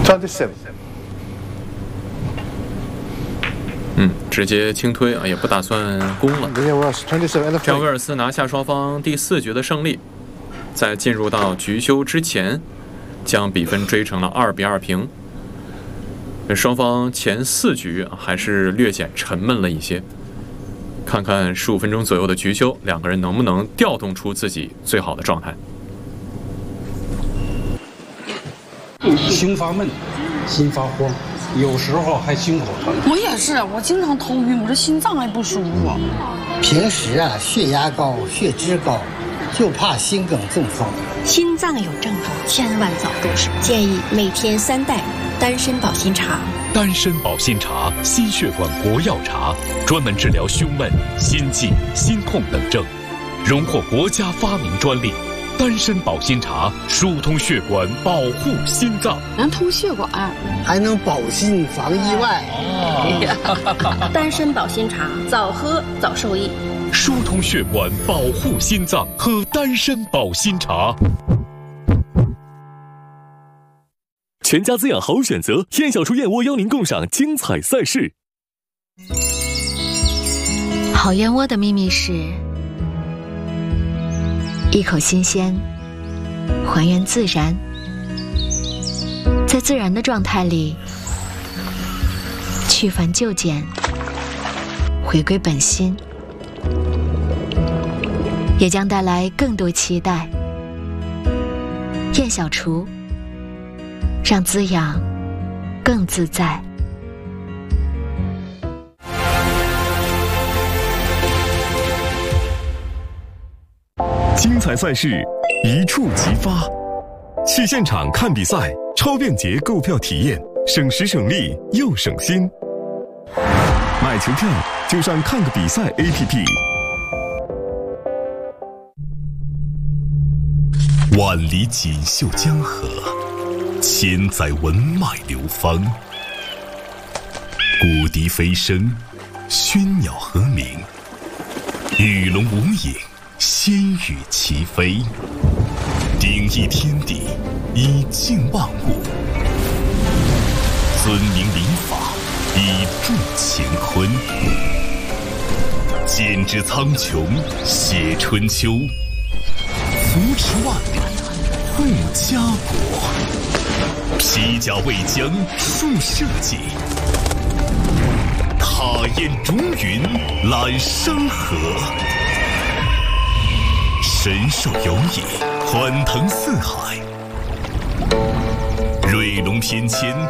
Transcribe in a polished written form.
27. 直接轻推啊，也不打算攻了。 这样威尔斯拿下双方第4局的胜利，在进入到局休之前，将比分追成了2-2平。双方前4局还是略显沉闷了一些，看看15分钟左右的局休，两个人能不能调动出自己最好的状态。 心发闷，心发慌，有时候还心口疼。 我也是，我经常头晕，我这心脏还不舒服。 平时血压高、血脂高，就怕心梗中风。 心脏有症状，千万早重视。建议每天3袋丹参保心茶。 丹参保心茶，心血管国药茶，专门治疗胸闷、心悸、心痛等症，荣获国家发明专利。丹参保心茶疏通血管，保护心脏， 能通血管， 还能保心防意外。 丹参保心茶，早喝早受益。 疏通血管，保护心脏，喝丹参保心茶。 全家滋养好选择，燕小厨燕窝邀您共赏精彩赛事。 好燕窝的秘密是一口新鲜，还原自然，在自然的状态里去繁就简，回归本心，也将带来更多期待。燕小厨，让滋养更自在。 精彩赛事一触即发，去现场看比赛，超便捷购票体验，省时省力又省心。买球票就上看个比赛 APP。 万里锦绣江河，千载文脉流芳。古笛飞声，喧鸟和鸣，鱼龙无影，仙羽齐飞。鼎益天地，以静万物；尊明礼法，以助乾坤。剪纸苍穹，写春秋；扶持万里，护家国。披甲为将，树社稷；踏烟逐云，揽山河。神兽游弋，欢腾四海；瑞龙翩跹，